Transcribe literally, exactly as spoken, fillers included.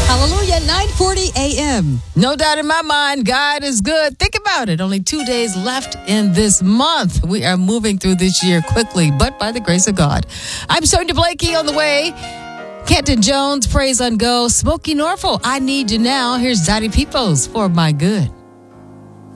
Hallelujah, nine forty a.m. No doubt in my mind, God is good. Think about it. Only two days left in this month. We are moving through this year quickly, but by the grace of God. I'm Sonia Blakey on the way. Kenton Jones, Praise on Go. Smokey Norfolk, I Need You Now. Here's Dottie Peoples for My Good.